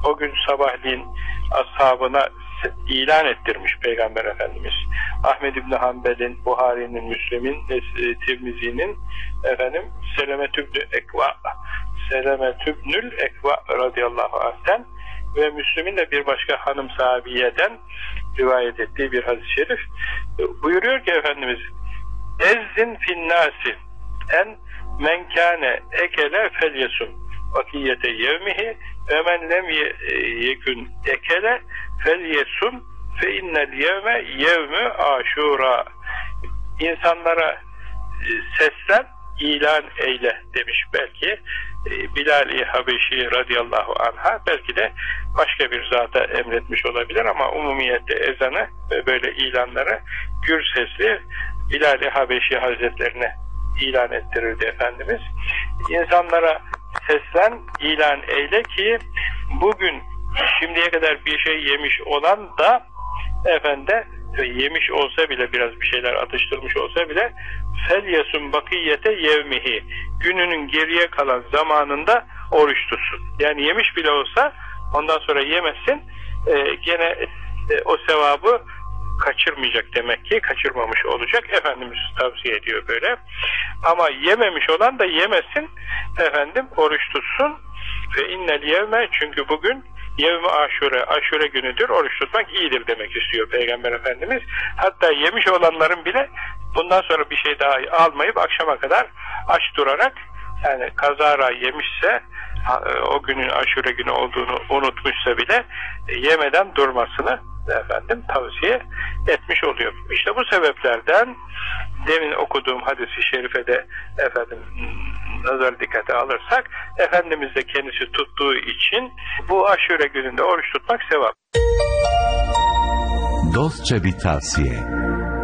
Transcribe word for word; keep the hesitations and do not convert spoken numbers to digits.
o gün sabahleyin ashabına ilan ettirmiş Peygamber Efendimiz. Ahmed İbni Hanbel'in, Buhari'nin, Müslim'in, Tirmizi'nin efendim Selemetübnü Ekva Selemetübnül Ekva radıyallahu anh'ten ve Müslim'in de bir başka hanım sahabiyeden rivayet ettiği bir hadis-i şerif buyuruyor ki Efendimiz ezzin finnâsi en men kâne ekele felyesum vakiyete yevmihi ve men lem yekün ekele felyesum fe innel yevme yevmü aşura. İnsanlara seslen, ilan eyle demiş belki Bilal-i Habeşi radıyallahu anh'a, belki de başka bir zata emretmiş olabilir ama umumiyette ezanı ve böyle ilanları gür sesli Bilal-i Habeşi Hazretlerine ilan ettirirdi Efendimiz. İnsanlara seslen, ilan eyle ki bugün şimdiye kadar bir şey yemiş olan da efendi yemiş olsa bile, biraz bir şeyler atıştırmış olsa bile felyesun bakiyete yevmihi, gününün geriye kalan zamanında oruç tutsun. Yani yemiş bile olsa ondan sonra yemesin, e, gene e, o sevabı kaçırmayacak demek ki, kaçırmamış olacak. Efendimiz tavsiye ediyor böyle. Ama yememiş olan da yemesin, efendim oruç tutsun. Ve innel yevme, çünkü bugün yevmi aşure, aşure günüdür, oruç tutmak iyidir demek istiyor Peygamber Efendimiz. Hatta yemiş olanların bile bundan sonra bir şey daha almayıp akşama kadar aç durarak, yani kazara yemişse, o günün aşure günü olduğunu unutmuşsa bile yemeden durmasını efendim tavsiye etmiş oluyor. İşte bu sebeplerden demin okuduğum hadis-i şerife de efendim nazar dikkate alırsak, Efendimiz de kendisi tuttuğu için bu aşure gününde oruç tutmak sevap. Dostça bir tavsiye.